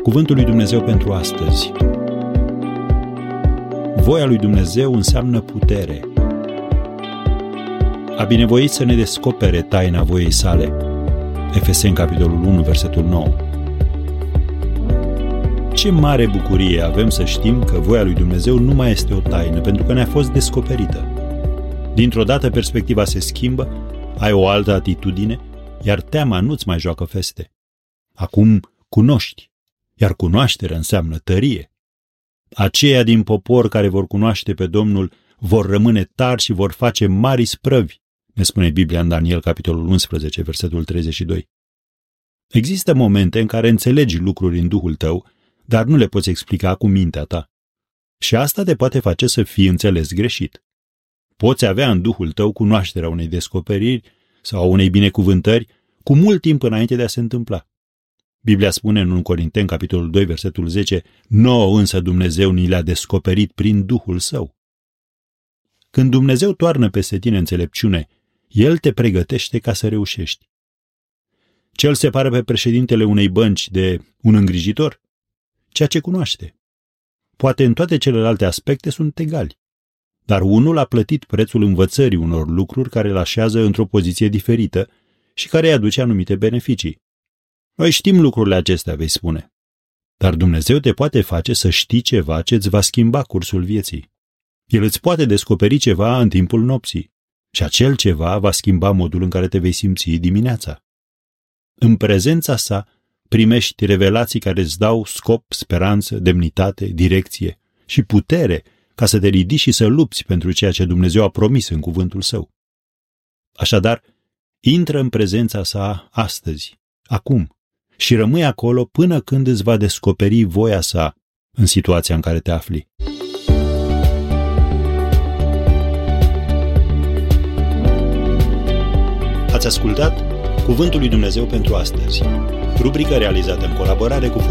Cuvântul lui Dumnezeu pentru astăzi. Voia lui Dumnezeu înseamnă putere. A binevoit să ne descopere taina voiei sale. Efeseni, capitolul 1, versetul 9. Ce mare bucurie avem să știm că voia lui Dumnezeu nu mai este o taină, pentru că ne-a fost descoperită. Dintr-o dată perspectiva se schimbă, ai o altă atitudine, iar teama nu-ți mai joacă feste. Acum cunoști, iar cunoașterea înseamnă tărie. Aceia din popor care vor cunoaște pe Domnul vor rămâne tari și vor face mari sprăvi, ne spune Biblia în Daniel, capitolul 11, versetul 32. Există momente în care înțelegi lucruri în Duhul tău, dar nu le poți explica cu mintea ta. Și asta te poate face să fii înțeles greșit. Poți avea în Duhul tău cunoașterea unei descoperiri sau a unei binecuvântări cu mult timp înainte de a se întâmpla. Biblia spune în 1 Corinteni, capitolul 2, versetul 10, nouă însă Dumnezeu ni le-a descoperit prin Duhul Său. Când Dumnezeu toarnă peste tine înțelepciune, El te pregătește ca să reușești. Ce îl separă pe președintele unei bănci de un îngrijitor? Ceea ce cunoaște. Poate în toate celelalte aspecte sunt egali, dar unul a plătit prețul învățării unor lucruri care îl așează într-o poziție diferită și care îi aduce anumite beneficii. Noi știm lucrurile acestea, vei spune. Dar Dumnezeu te poate face să știi ceva ce îți va schimba cursul vieții. El îți poate descoperi ceva în timpul nopții și acel ceva va schimba modul în care te vei simți dimineața. În prezența sa primești revelații care îți dau scop, speranță, demnitate, direcție și putere ca să te ridici și să lupți pentru ceea ce Dumnezeu a promis în cuvântul Său. Așadar, intră în prezența sa astăzi, acum, și rămâi acolo până când îți va descoperi voia sa în situația în care te afli. Ați ascultat Cuvântul lui Dumnezeu pentru astăzi, rubrică realizată în colaborare cu